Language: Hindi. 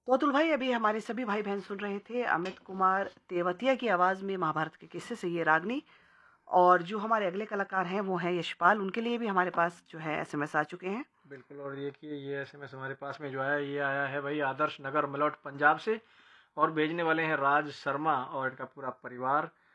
तो अतुल भाई, अभी हमारे सभी भाई बहन सुन रहे थे अमित कुमार तेवतिया की आवाज़ में महाभारत के किस्से से ये रागनी। और जो हमारे अगले कलाकार हैं वो हैं यशपाल, उनके लिए भी हमारे पास जो है एसएमएस आ चुके हैं। बिल्कुल। और देखिए ये एसएमएस हमारे पास में जो आया ये आया है भाई आदर्श नगर मलौट पंजाब से। और भेजने वाले हैं राज शर्मा और इनका पूरा परिवार।